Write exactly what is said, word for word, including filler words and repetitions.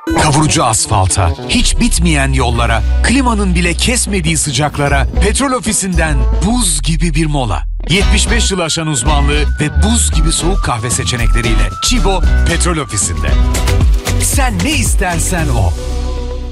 Kavurucu asfalta, hiç bitmeyen yollara, klimanın bile kesmediği sıcaklara, Petrol Ofisi'nden buz gibi bir mola. yetmiş beş yıl aşan uzmanlığı ve buz gibi soğuk kahve seçenekleriyle Chibo Petrol Ofisi'nde. Sen ne istersen o.